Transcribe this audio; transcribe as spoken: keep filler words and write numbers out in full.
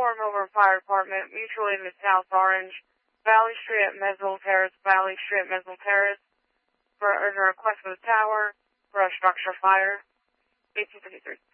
Tower Milburn Fire Department, mutual aid in South Orange, Valley Street at Mesville Terrace, Valley Street at Mesville Terrace, for urgent request for the tower for a structure fire, eighteen fifty-three.